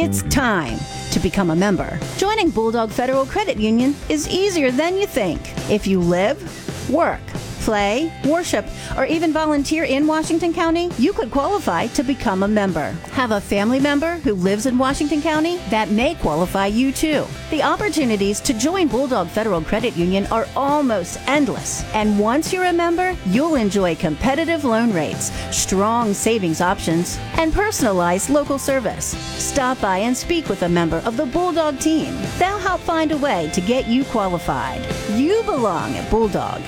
It's time to become a member. Joining Bulldog Federal Credit Union is easier than you think. If you live, work, play, worship, or even volunteer in Washington County, you could qualify to become a member. Have a family member who lives in Washington County? That may qualify you too. The opportunities to join Bulldog Federal Credit Union are almost endless. And once you're a member, you'll enjoy competitive loan rates, strong savings options, and personalized local service. Stop by and speak with a member of the Bulldog team. They'll help find a way to get you qualified. You belong at Bulldog.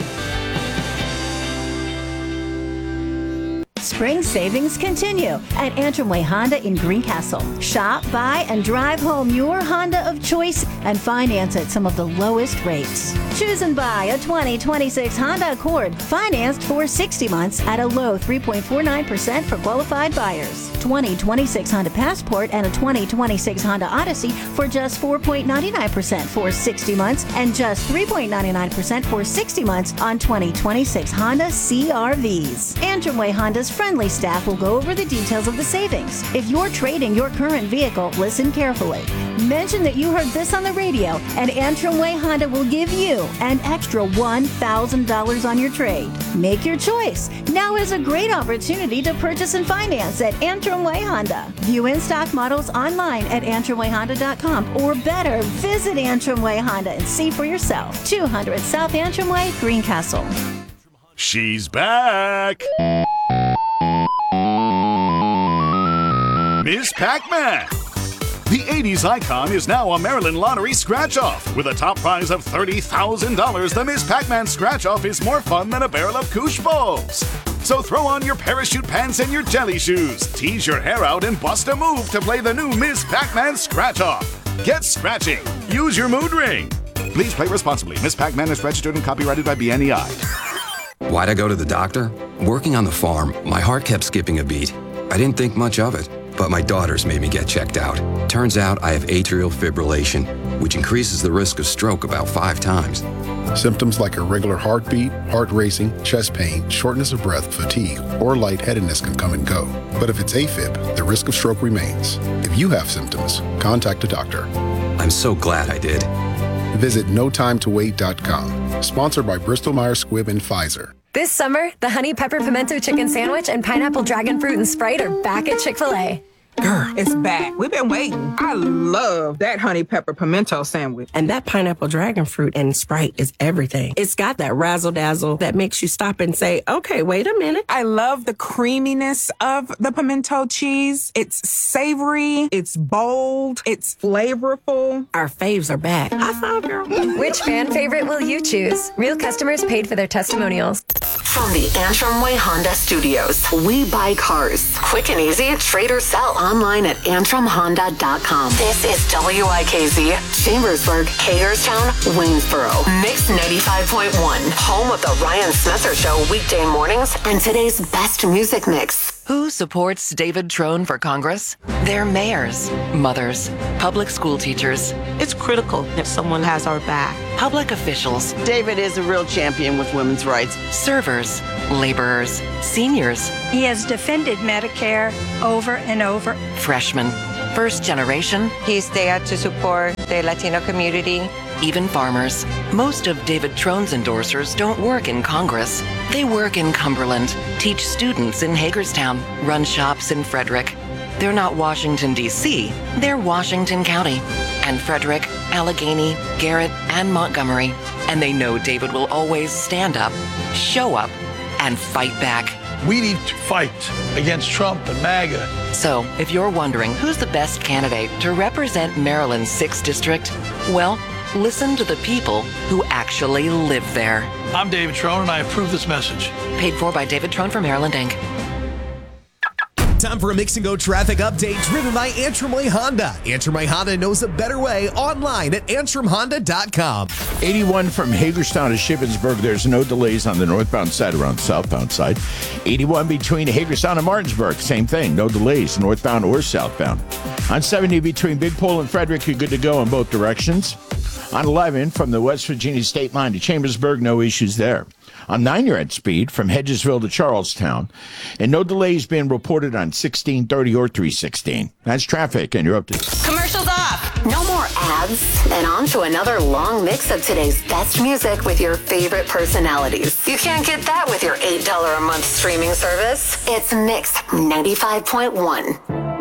Spring savings continue at Antrim Way Honda in Greencastle. Shop, buy, and drive home your Honda of choice and finance at some of the lowest rates. Choose and buy a 2026 Honda Accord financed for 60 months at a low 3.49% for qualified buyers. 2026 Honda Passport and a 2026 Honda Odyssey for just 4.99% for 60 months and just 3.99% for 60 months on 2026 Honda CR-Vs. Antrim Way Honda's friendly staff will go over the details of the savings. If you're trading your current vehicle, listen carefully. Mention that you heard this on the radio, and Antrim Way Honda will give you an extra $1,000 on your trade. Make your choice. Now is a great opportunity to purchase and finance at Antrim Way Honda. View in-stock models online at AntrimWayHonda.com, or better, visit Antrim Way Honda and see for yourself. 200 South Antrim Way, Greencastle. She's back! Miss Pac-Man! The 80s icon is now a Maryland Lottery scratch-off. With a top prize of $30,000, the Miss Pac-Man scratch-off is more fun than a barrel of Koosh Balls. So throw on your parachute pants and your jelly shoes, tease your hair out, and bust a move to play the new Miss Pac-Man scratch-off. Get scratching. Use your mood ring. Please play responsibly. Miss Pac-Man is registered and copyrighted by BNEI. Why'd I go to the doctor? Working on the farm, my heart kept skipping a beat. I didn't think much of it. But my daughters made me get checked out. Turns out I have atrial fibrillation, which increases the risk of stroke about 5 times. Symptoms like irregular heartbeat, heart racing, chest pain, shortness of breath, fatigue, or lightheadedness can come and go. But if it's AFib, the risk of stroke remains. If you have symptoms, contact a doctor. I'm so glad I did. Visit notimetowait.com. Sponsored by Bristol-Myers Squibb and Pfizer. This summer, the Honey Pepper Pimento Chicken Sandwich and Pineapple Dragon Fruit and Sprite are back at Chick-fil-A. Girl, it's back. We've been waiting. I love that honey pepper pimento sandwich. And that pineapple dragon fruit and Sprite is everything. It's got that razzle-dazzle that makes you stop and say, okay, wait a minute. I love the creaminess of the pimento cheese. It's savory. It's bold. It's flavorful. Our faves are back. High five, girl. Which fan favorite will you choose? Real customers paid for their testimonials. From the Antrim Way Honda Studios, we buy cars. Quick and easy, trade or sell online at AntrimHonda.com. This is WIKZ, Chambersburg, Hagerstown, Waynesboro, Mix 95.1, home of the Ryan Smetzer Show weekday mornings and today's best music mix. Who supports David Trone for Congress? They're mayors, mothers, public school teachers. It's critical that someone has our back. Public officials. David is a real champion with women's rights. Servers, laborers, seniors. He has defended Medicare over and over. Freshmen, first generation. He's there to support the Latino community. Even farmers. Most of David Trone's endorsers don't work in Congress. They work in Cumberland, teach students in Hagerstown, run shops in Frederick. They're not Washington, D.C., they're Washington County. And Frederick, Allegheny, Garrett, and Montgomery. And they know David will always stand up, show up, and fight back. We need to fight against Trump and MAGA. So, if you're wondering who's the best candidate to represent Maryland's 6th District, well, listen to the people who actually live there. I'm David Trone, and I approve this message. Paid for by David Trone for Maryland, Inc. Time for a Mix and Go traffic update driven by Antrim Way Honda. Antrim Way Honda knows a better way online at AntrimHonda.com. 81 from Hagerstown to Shippensburg. There's no delays on the northbound side around the southbound side. 81 between Hagerstown and Martinsburg. Same thing. No delays northbound or southbound. On 70 between Big Pole and Frederick, you're good to go in both directions. On 11 from the West Virginia state line to Chambersburg, no issues there. on 9 at speed from Hedgesville to Charlestown. And no delays being reported on 1630 or 316. That's traffic, and you're up to... Commercials off. No more ads. And on to another long mix of today's best music with your favorite personalities. You can't get that with your $8 a month streaming service. It's Mix 95.1.